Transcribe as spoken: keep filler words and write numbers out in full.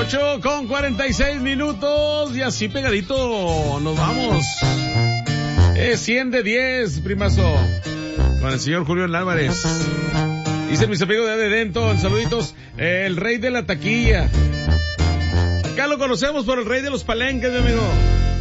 ocho con cuarenta y seis minutos y así pegadito nos vamos. Es cien de diez, primazo. Con el señor Julián Álvarez. Dicen mis amigos de A D Denton, saluditos. El rey de la taquilla. Acá lo conocemos por el rey de los palenques, mi amigo.